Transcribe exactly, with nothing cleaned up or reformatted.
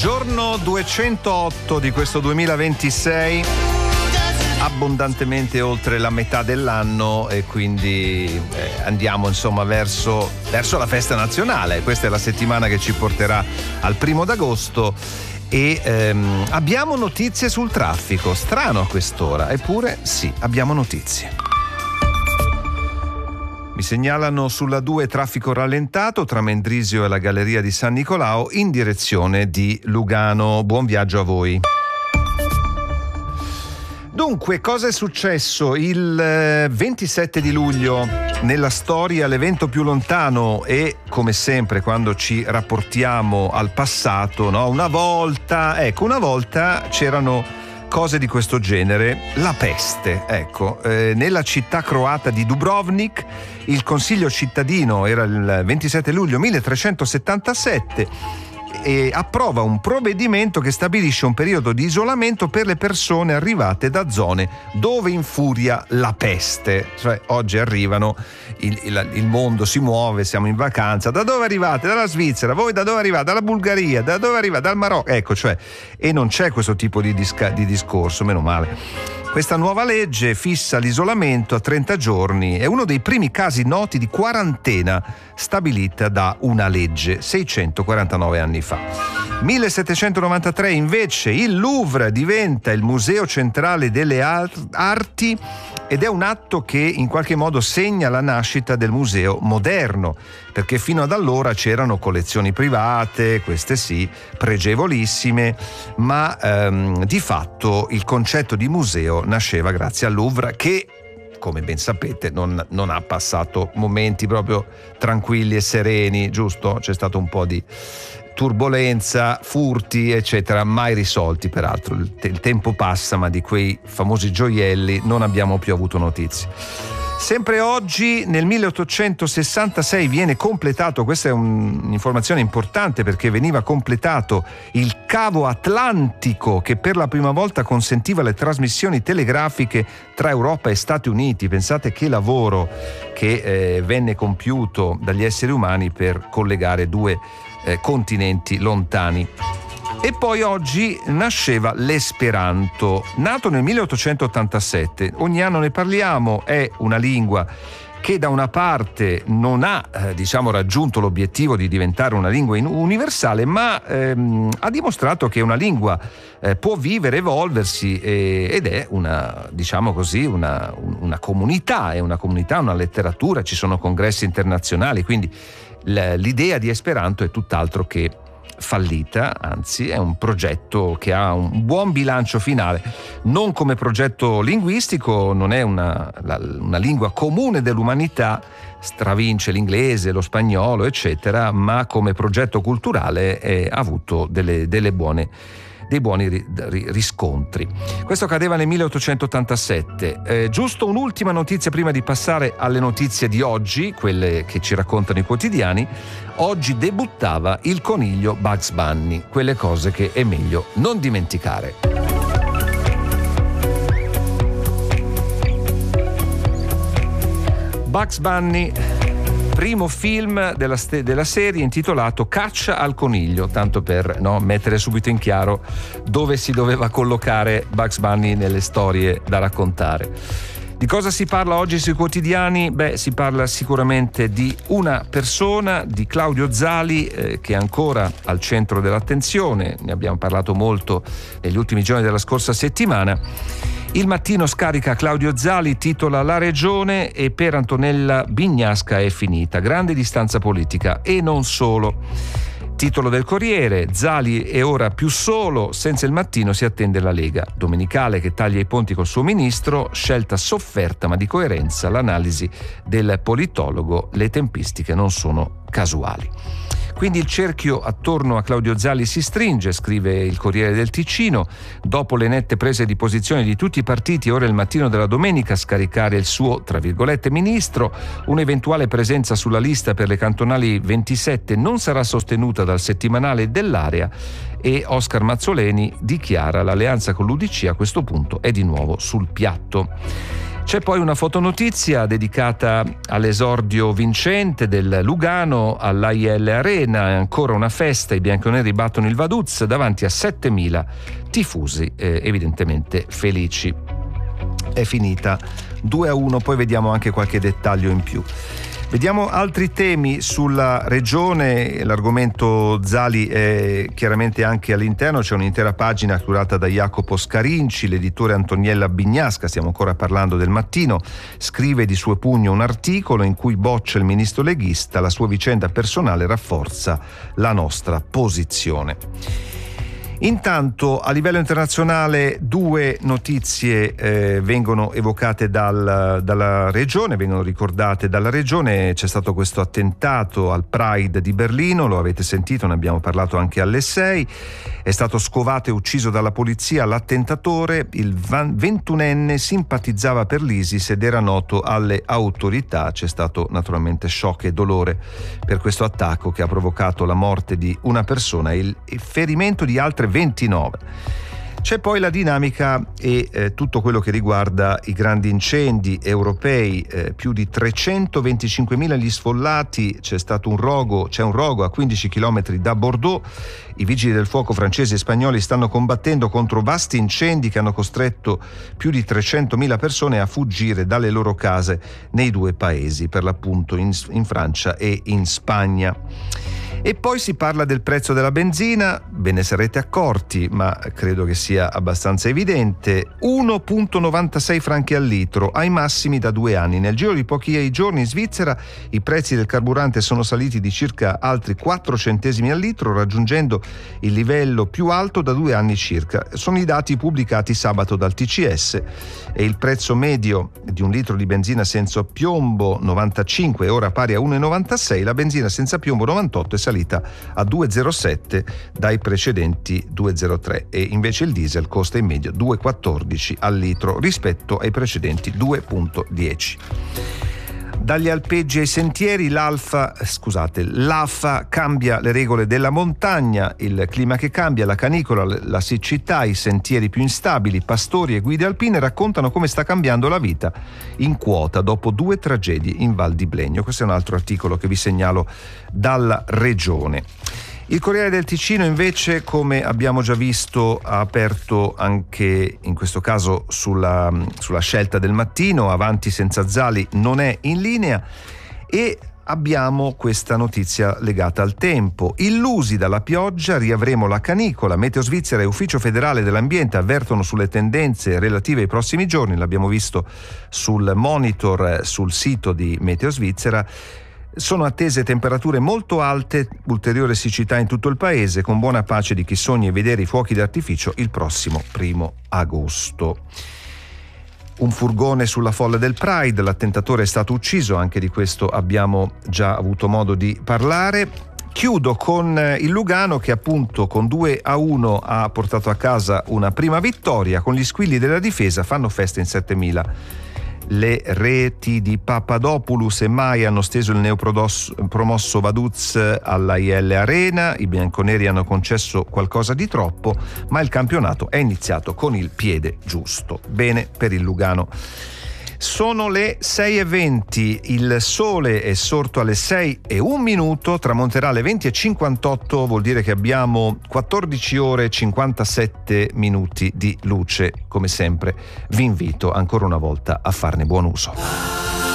Giorno duecentootto di questo duemilaventisei, abbondantemente oltre la metà dell'anno, e quindi eh, andiamo insomma verso, verso la festa nazionale. Questa è la settimana che ci porterà al primo d'agosto e ehm, abbiamo notizie sul traffico. Strano a quest'ora, eppure sì, abbiamo notizie. Mi segnalano sulla due traffico rallentato tra Mendrisio e la Galleria di San Nicolao in direzione di Lugano. Buon viaggio a voi. Dunque, cosa è successo il ventisette di luglio nella storia, l'evento più lontano? E come sempre quando ci rapportiamo al passato, no? Una volta, ecco, una volta c'erano cose di questo genere. La peste, ecco, eh, nella città croata di Dubrovnik il consiglio cittadino, era il ventisette luglio milletrecentosettantasette, e approva un provvedimento che stabilisce un periodo di isolamento per le persone arrivate da zone dove infuria la peste. Cioè oggi arrivano, il, il, il mondo si muove, siamo in vacanza. Da dove arrivate? Dalla Svizzera. Voi da dove arrivate? Dalla Bulgaria. Da dove arrivate? Dal Marocco. Ecco, cioè, e non c'è questo tipo di, disca, di discorso, meno male. Questa nuova legge fissa l'isolamento a trenta giorni, è uno dei primi casi noti di quarantena stabilita da una legge seicentoquarantanove anni fa. millesettecentonovantatré invece il Louvre diventa il Museo Centrale delle Arti ed è un atto che in qualche modo segna la nascita del museo moderno, perché fino ad allora c'erano collezioni private, queste sì, pregevolissime, ma ehm, di fatto il concetto di museo nasceva grazie al Louvre, che, come ben sapete, non, non ha passato momenti proprio tranquilli e sereni, giusto? C'è stato un po' di turbolenza, furti, eccetera, mai risolti peraltro. Il, te- il tempo passa, ma di quei famosi gioielli non abbiamo più avuto notizie. Sempre oggi, nel milleottocentosessantasei, viene completato, questa è un'informazione importante perché veniva completato il cavo atlantico che per la prima volta consentiva le trasmissioni telegrafiche tra Europa e Stati Uniti. Pensate che lavoro che eh, venne compiuto dagli esseri umani per collegare due eh, continenti lontani. E poi oggi nasceva l'esperanto, nato nel milleottocentottantasette. Ogni anno ne parliamo, è una lingua che da una parte non ha eh, diciamo raggiunto l'obiettivo di diventare una lingua universale, ma ehm, ha dimostrato che una lingua eh, può vivere, evolversi eh, ed è una, diciamo così, una, una comunità, è una comunità, una letteratura, ci sono congressi internazionali, quindi l'idea di Esperanto è tutt'altro che fallita, anzi è un progetto che ha un buon bilancio finale, non come progetto linguistico, non è una, la, una lingua comune dell'umanità, stravince l'inglese, lo spagnolo eccetera, ma come progetto culturale è, ha avuto delle, delle buone dei buoni riscontri. Questo accadeva nel milleottocentottantasette. Eh, giusto un'ultima notizia prima di passare alle notizie di oggi, quelle che ci raccontano i quotidiani. Oggi debuttava il coniglio Bugs Bunny, quelle cose che è meglio non dimenticare. Bugs Bunny, primo film della, st- della serie intitolato Caccia al coniglio, tanto per no, mettere subito in chiaro dove si doveva collocare Bugs Bunny nelle storie da raccontare. Di cosa si parla oggi sui quotidiani? Beh, si parla sicuramente di una persona, di Claudio Zali, eh, che è ancora al centro dell'attenzione, ne abbiamo parlato molto negli ultimi giorni della scorsa settimana. Il Mattino scarica Claudio Zali, titola La regione e per Antonella Bignasca è finita, grande distanza politica e non solo. Titolo del Corriere, Zali è ora più solo, senza il Mattino si attende la Lega. Domenicale che taglia i ponti col suo ministro, scelta sofferta ma di coerenza, l'analisi del politologo, le tempistiche non sono casuali. Quindi il cerchio attorno a Claudio Zali si stringe, scrive il Corriere del Ticino. Dopo le nette prese di posizione di tutti i partiti, ora è il mattino della domenica a scaricare il suo, tra virgolette, ministro. Un'eventuale presenza sulla lista per le cantonali ventisette non sarà sostenuta dal settimanale dell'area e Oscar Mazzoleni dichiara l'alleanza con l'U D C a questo punto è di nuovo sul piatto. C'è poi una fotonotizia dedicata all'esordio vincente del Lugano all'A I L Arena. È ancora una festa, i bianconeri battono il Vaduz davanti a settemila tifosi, eh, evidentemente felici. È finita due a uno, poi vediamo anche qualche dettaglio in più. Vediamo altri temi sulla regione. L'argomento Zali è chiaramente anche all'interno, c'è un'intera pagina curata da Jacopo Scarinci, l'editore Antoniella Bignasca, stiamo ancora parlando del Mattino, scrive di suo pugno un articolo in cui boccia il ministro leghista, la sua vicenda personale rafforza la nostra posizione. Intanto a livello internazionale due notizie eh, vengono evocate dal, dalla regione, vengono ricordate dalla regione. C'è stato questo attentato al Pride di Berlino, lo avete sentito, ne abbiamo parlato anche alle sei. È stato scovato e ucciso dalla polizia l'attentatore, il ventunenne simpatizzava per l'ISIS ed era noto alle autorità. C'è stato naturalmente shock e dolore per questo attacco che ha provocato la morte di una persona e il ferimento di altre ventinove. C'è poi la dinamica e eh, tutto quello che riguarda i grandi incendi europei, eh, più di trecentoventicinquemila gli sfollati, c'è stato un rogo, c'è un rogo a quindici chilometri da Bordeaux. I vigili del fuoco francesi e spagnoli stanno combattendo contro vasti incendi che hanno costretto più di trecentomila persone a fuggire dalle loro case nei due paesi, per l'appunto in, in Francia e in Spagna. E poi si parla del prezzo della benzina, ve ne sarete accorti, ma credo che sia abbastanza evidente, uno virgola novantasei franchi al litro, ai massimi da due anni. Nel giro di pochi giorni in Svizzera i prezzi del carburante sono saliti di circa altri quattro centesimi al litro, raggiungendo il livello più alto da due anni circa. Sono i dati pubblicati sabato dal T C S e il prezzo medio di un litro di benzina senza piombo novantacinque è ora pari a uno virgola novantasei, la benzina senza piombo novantotto è salita a due virgola zero sette dai precedenti due virgola zero tre e invece il diesel costa in media due virgola quattordici al litro rispetto ai precedenti due virgola dieci. Dagli alpeggi ai sentieri, l'Alfa, scusate, l'A F A cambia le regole della montagna, il clima che cambia, la canicola, la siccità, i sentieri più instabili, pastori e guide alpine raccontano come sta cambiando la vita in quota dopo due tragedie in Val di Blegno. Questo è un altro articolo che vi segnalo dalla regione. Il Corriere del Ticino invece, come abbiamo già visto, ha aperto anche in questo caso sulla, sulla scelta del Mattino, avanti senza Zali non è in linea, e abbiamo questa notizia legata al tempo. Illusi dalla pioggia, riavremo la canicola. Meteo Svizzera e Ufficio Federale dell'Ambiente avvertono sulle tendenze relative ai prossimi giorni, l'abbiamo visto sul monitor sul sito di Meteo Svizzera. Sono attese temperature molto alte, ulteriore siccità in tutto il paese, con buona pace di chi sogna di vedere i fuochi d'artificio il prossimo primo agosto. Un furgone sulla folla del Pride, l'attentatore è stato ucciso, anche di questo abbiamo già avuto modo di parlare. Chiudo con il Lugano che appunto con due a uno ha portato a casa una prima vittoria, con gli squilli della difesa fanno festa in settemila. Le reti di Papadopoulos e Mai hanno steso il neopromosso Vaduz alla I L Arena, i bianconeri hanno concesso qualcosa di troppo, ma il campionato è iniziato con il piede giusto. Bene per il Lugano. Sono le sei e venti, il sole è sorto alle sei e un minuto, tramonterà alle venti e cinquantotto, vuol dire che abbiamo quattordici ore e cinquantasette minuti di luce. Come sempre vi invito ancora una volta a farne buon uso.